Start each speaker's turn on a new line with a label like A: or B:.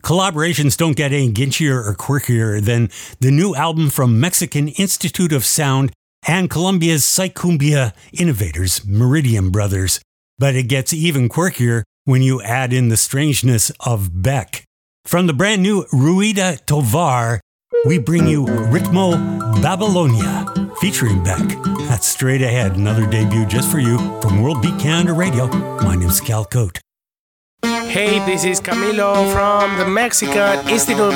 A: Collaborations don't get any ginchier or quirkier than the new album from Mexican Institute of Sound and Colombia's Psycumbia innovators, Meridian Brothers. But it gets even quirkier when you add in the strangeness of Beck. From the brand new Ruida Tovar, we bring you Ritmo Babylonia, featuring Beck. That's straight ahead, another debut just for you from World Beat Canada Radio. My name's Cal Cote.
B: Hey, this is Camilo from the Mexican Institute